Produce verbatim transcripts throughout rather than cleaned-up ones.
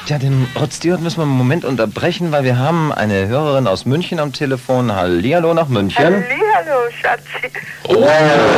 Ja, den Rod Stewart müssen wir einen Moment unterbrechen, weil wir haben eine Hörerin aus München am Telefon. Hallihallo nach München. Hallihallo, Schatzi. Oh,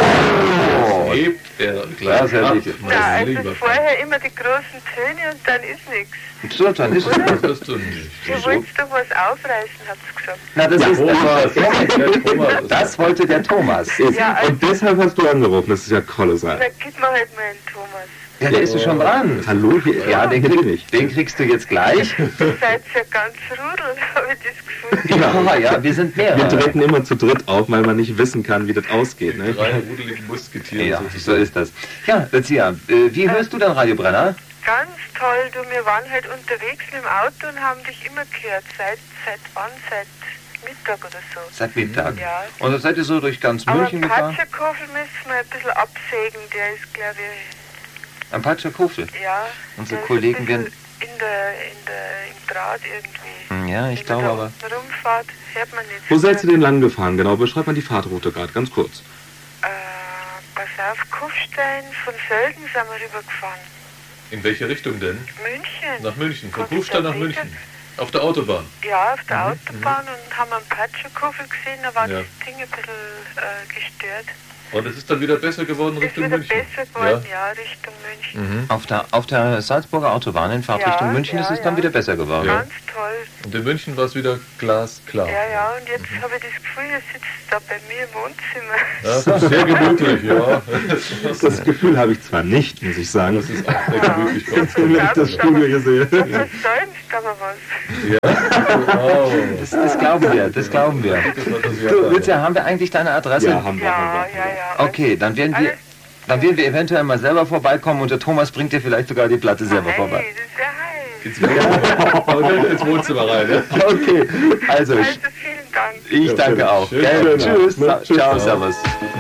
oh. Hebt er gleich ab. Ja, also vorher immer die großen Töne und dann ist nichts. So, dann ist es. Das du nicht. Du wolltest doch was aufreißen, hat's gesagt. Na, das ist Thomas. Der Thomas. Das wollte der Thomas. Ja, also, Und deshalb hast du angerufen, das ist ja kolossal. na, gib mir halt mal einen Thomas. Ja, der ist ja schon dran. Hallo, hier, Ja, den krieg ich. Den kriegst du jetzt gleich. Ihr seid ja ganz rudel, habe ich das Gefühl. Ja, ja, wir sind Wir mehrere. treten immer zu dritt auf, weil man nicht wissen kann, wie das ausgeht. Ne? Drei rudeligen Musketiere. Ja, so ist das. Ja, Lucia, äh, wie hörst du den Radiobrenner? Ganz toll, du, wir waren halt unterwegs mit dem Auto und haben dich immer gehört. Seit, seit wann? Seit Mittag oder so. Seit Mittag. Ja. Und dann seid ihr so durch ganz Aber München gefahren? Patschakofel müssen wir ein bisschen absägen, der ist, glaube ich, Am Patschakofel. ja. Unsere der ist Kollegen ein werden- bisschen in der, in der, im Draht irgendwie. Ja, ich Wenn glaube man aber. da unten rumfahrt, hört man nicht. Wo seid ihr denn lang gefahren? Genau, beschreib mal die Fahrtroute gerade, ganz kurz. Äh, pass auf, Kufstein, von Sölden sind wir rübergefahren. In welche Richtung denn? München. Nach München. Von Kostet Kufstein nach der München. Meter? Auf der Autobahn. Ja, auf der Autobahn und haben einen Patschakofel gesehen, da war Ja. das Ding ein bisschen äh, gestört. Und es ist dann wieder besser geworden Ist Richtung wieder München. besser geworden, ja, Richtung München. Mhm. Auf der, auf der Salzburger Autobahn in Fahrtrichtung Ja, München ja, ist es dann ja. wieder besser geworden. Ja. Ganz toll. Und in München war es wieder glasklar. Ja, ja, und jetzt habe ich das Gefühl, ihr sitzt da bei mir im Wohnzimmer. Ja, das ist sehr gemütlich, ja. Das Gefühl habe ich zwar nicht, muss ich sagen. Das ist auch sehr gemütlich bei uns. Wenn ich das Studio hier sehe. Du versäumst aber was. Wow. Das, das glauben wir, das glauben wir. Du, Lucia, haben wir eigentlich deine Adresse? Ja, haben wir. Ja, haben wir. ja, ja. Okay, dann werden wir, Alles- dann werden wir eventuell mal selber vorbeikommen und der Thomas bringt dir vielleicht sogar die Platte selber Hey, vorbei. das ist ja heiß. Geht's wieder und ins Wohnzimmer rein, ne? Okay, also Also vielen Dank. ich danke auch. Schönen Gell? Abend. Tschüss. Ne? Tschüss. Ciao, servus.